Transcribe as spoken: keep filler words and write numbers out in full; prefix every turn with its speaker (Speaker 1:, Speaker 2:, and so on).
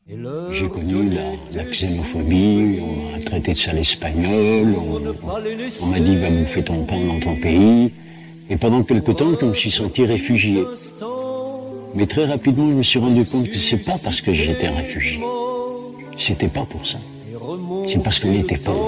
Speaker 1: J'ai connu la, la xénophobie, on m'a traité de sale espagnol, on, on m'a dit va bouffer ton pain dans ton pays. Et pendant quelque temps, je me suis senti réfugié. Mais très rapidement, je me suis rendu compte que c'est pas parce que j'étais réfugié. C'était pas pour ça. C'est parce qu'on était pauvre.